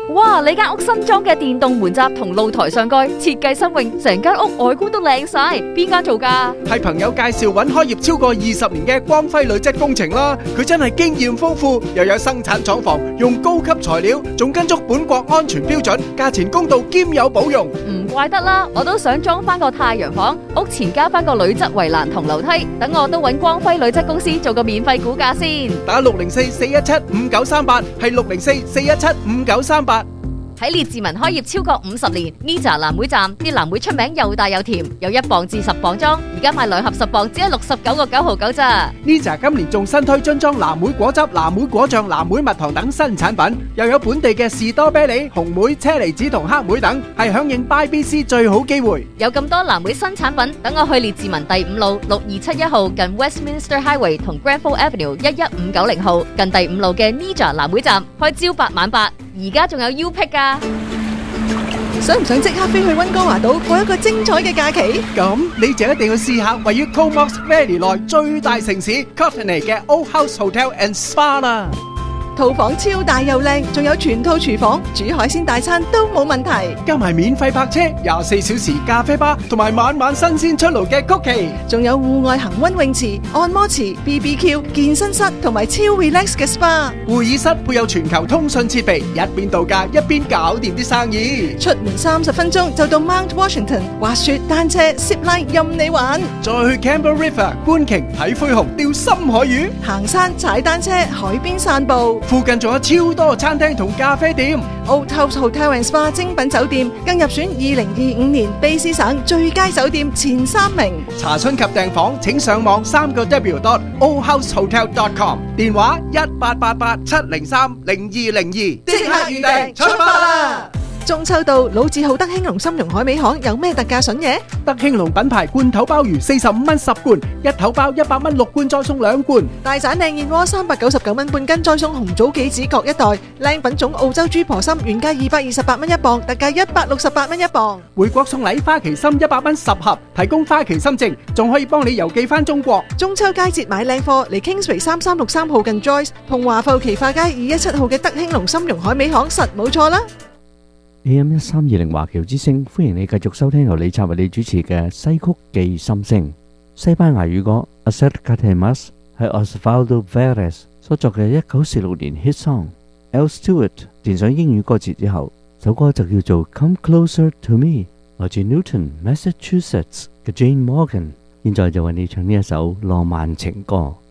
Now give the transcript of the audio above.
哇！你間屋新裝嘅電動門閘同露台上蓋設計新穎，成間屋外觀都靚晒。邊間做㗎？ 係朋友介紹揾開業超過20年嘅光輝鋁質工程啦。佢真係經驗豐富，又有生產廠房，用高級材料，仲跟足本國安全標準，價錢公道兼有保用。 唔怪得啦，我都想裝翻個太陽房，屋前加翻個鋁質圍欄同樓梯，等我都揾光輝鋁質公司做個免費估價先。 打604-417-5938，係604-417-5938。 喺列治文開業超過50年 ，Nija 藍莓站啲藍莓出名又大又甜，有1磅至10磅裝，而家賣2盒10磅只係69.99咋。 Nija 今年仲新推樽裝藍莓果汁、藍莓果醬、藍莓蜜糖等新產品，又有本地嘅士多啤梨、紅莓、車厘子同黑莓等，係響應 BYBC 最好機會。 有咁多藍莓新產品，等我去列治文第5路6271號近 Westminster Highway 同 Granville Avenue 11590號近第5路嘅 Nija 藍莓站開朝8晚8。而家仲有 U Pick 㗎， 想唔想即刻飛去溫哥華島過一個精彩嘅假期？ 咁你就一定要試下位於 Comox Valley 內最大城市 Courtenay 嘅 Old House Hotel and Spa 啦。 套房超大又靚，仲有全套廚房，煮海鮮大餐都冇問題。 加埋免費泊車、24小時咖啡吧，同埋晚晚新鮮出爐嘅曲奇， 仲有戶外恒溫泳池、按摩池、BBQ、健身室同埋超 relax 嘅 SPA。 會議室配有全球通訊設備，一邊度假一邊搞掂啲生意。 出門30分鐘就到 Mount Washington，滑雪、單車、zip line 任你玩。 再去 Campbell River 觀鯨睇灰熊、釣深海魚， 行山、踩單車、海邊散步。 附近仲有超多餐廳同咖啡店。 Old House Hotel and Spa 精品酒店更入選2025年卑詩省最佳酒店前3名。 查詢及訂房請上網3w.oldhousehotel.com， 電話1888-703-0202，即刻預訂出發啦！ 中秋到，老字號德興隆參茸海味行有咩特價筍嘢？ 德興隆品牌罐頭鮑魚45蚊10罐，一頭鮑100蚊6罐再送2罐。 大盞靚燕窩399蚊半斤再送紅棗杞子各一袋。靚品種澳洲豬婆心原價228蚊一磅，特價168蚊一磅。 回國送禮花旗參100蚊10盒，提供花旗參證，仲可以幫你郵寄翻中國。 中秋佳節買靚貨嚟 Kingsway 3363號近 Joyce 同華埠奇化街217號嘅德興隆參茸海味行實冇錯啦。 AM1320華僑之聲，歡迎你繼續收聽由李策為你主持嘅西曲記心聲。西班牙語歌 Acércate-más 係 Osvaldo Perez 所作嘅1946年 hit song。Al Stewart 填上英語歌詞之後，首歌就叫做 Come Closer to Me， 來自 Newton，Massachusetts 嘅 Jane Morgan。現在就為你唱呢一首浪漫情歌。